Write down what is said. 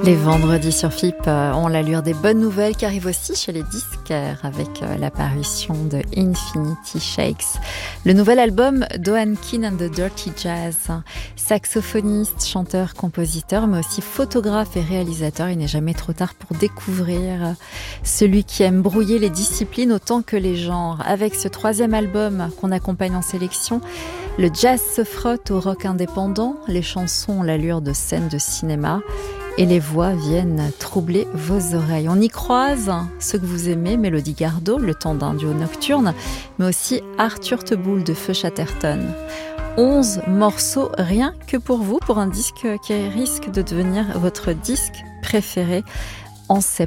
Les vendredis sur FIP ont l'allure des bonnes nouvelles qui arrivent aussi chez les disquaires avec l'apparition de Infinity Shakes, le nouvel album d'Owen Keane and the Dirty Jazz. Saxophoniste, chanteur, compositeur, mais aussi photographe et réalisateur, il n'est jamais trop tard pour découvrir celui qui aime brouiller les disciplines autant que les genres. Avec ce troisième album qu'on accompagne en sélection, le jazz se frotte au rock indépendant, les chansons ont l'allure de scènes de cinéma et les voix viennent troubler vos oreilles. On y croise ceux que vous aimez, Mélodie Gardot, le temps d'un duo nocturne, mais aussi Arthur Teboul de Feu Chatterton. 11 morceaux rien que pour vous, pour un disque qui risque de devenir votre disque préféré en septembre.